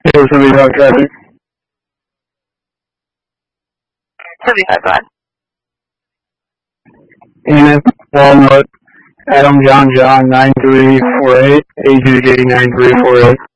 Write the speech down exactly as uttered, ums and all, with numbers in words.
Hey, somebody about traffic. seventy-five, go ahead. Ennis, Walnut, Adam John John nine three four eight, A J J nine three four eight.